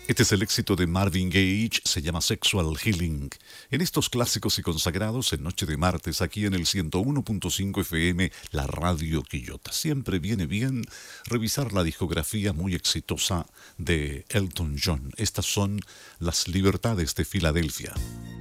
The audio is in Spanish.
Este es el éxito de Marvin Gaye, se llama Sexual Healing. En estos clásicos y consagrados en Noche de Martes, aquí en el 101.5 FM, la radio Quillota. Siempre viene bien revisar la discografía muy exitosa de Elton John. Estas son las Libertades de Filadelfia.